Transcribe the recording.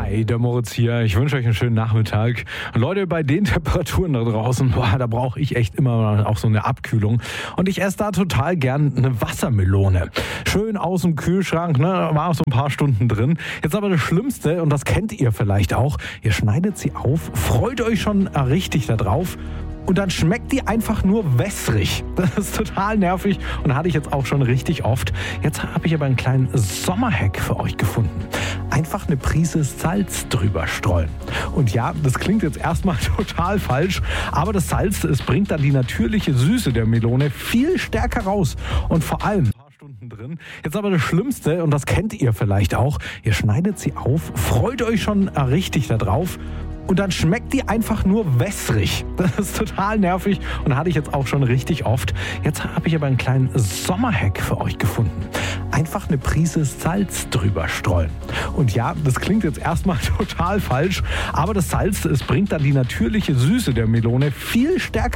Hi, der Moritz hier. Ich wünsche euch einen schönen Nachmittag. Leute, bei den Temperaturen da draußen, da brauche ich echt immer auch so eine Abkühlung. Und ich esse da total gern eine Wassermelone. Schön aus dem Kühlschrank, war so ein paar Stunden drin. Jetzt aber das Schlimmste, und das kennt ihr vielleicht auch, ihr schneidet sie auf, freut euch schon richtig da drauf. Und dann schmeckt die einfach nur wässrig. Das ist total nervig und hatte ich jetzt auch schon richtig oft. Jetzt habe ich aber einen kleinen Sommerhack für euch gefunden. Einfach eine Prise Salz drüber streuen. Und ja, das klingt jetzt erstmal total falsch, aber das Salz, es bringt dann die natürliche Süße der Melone viel stärker raus. Und vor allem Stunden drin. Jetzt aber das Schlimmste, und das kennt ihr vielleicht auch, ihr schneidet sie auf, freut euch schon richtig da drauf. Und dann schmeckt die einfach nur wässrig. Das ist total nervig und hatte ich jetzt auch schon richtig oft. Jetzt habe ich aber einen kleinen Sommerhack für euch gefunden. Einfach eine Prise Salz drüber streuen. Und ja, das klingt jetzt erstmal total falsch, aber das Salz, es bringt dann die natürliche Süße der Melone viel stärker